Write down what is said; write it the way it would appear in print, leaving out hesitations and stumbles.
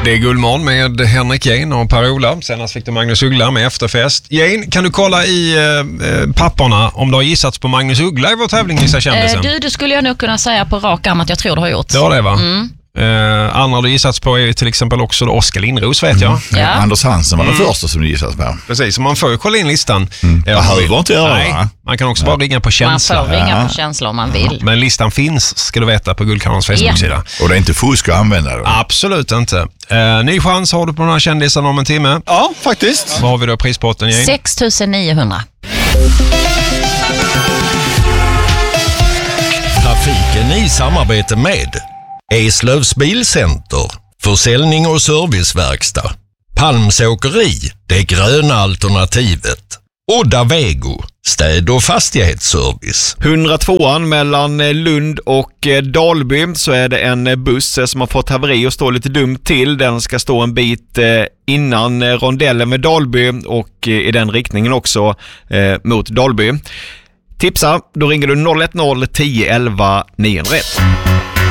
Det är Guldmorgon med Henrik Jane och Per-Ola. Senast fick du Magnus Uggla med efterfest. Jane, kan du kolla i papperna om du har gissats på Magnus Uggla i vår tävling Gissa kändisen? Det skulle jag nog kunna säga på rak arm att jag tror du har gjort. Det var det, va? Andra du gissats på är till exempel också Oskar Lindros, vet jag. Ja. Anders Hansen var den första som du gissats på. Precis, så man får ju kolla in listan. Behöver inte göra det. Nej, man kan också bara ringa på känsla. Man får ringa på känsla om man vill. Men listan finns, ska du veta, på Guldkannons Facebook-sida. Och det är inte fusk att använda det. Absolut inte. Ny chans har du på den här kändisen om en timme. Ja, faktiskt. Vad har vi då prispotten, Jane? 6 900. Trafiken i samarbete med Eslövs Bilcenter, försäljning och serviceverkstad, Palmsåkeri, det gröna alternativet, Odda Vego, städ- och fastighetsservice. 102an mellan Lund och Dalby, så är det en buss som har fått haveri och står lite dumt till. Den ska stå en bit innan rondellen med Dalby och i den riktningen också mot Dalby. Tipsa, då ringer du 010 11 901.